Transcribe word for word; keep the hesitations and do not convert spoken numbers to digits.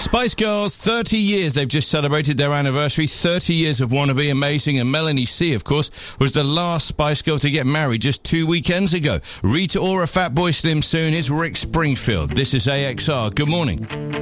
Spice Girls, thirty years. They've just celebrated their anniversary. thirty years of Wanna Be Amazing. And Melanie C, of course, was the last Spice Girl to get married just two weekends ago. Rita Ora, Fatboy Slim soon. Here's Rick Springfield. This is A X R. Good morning.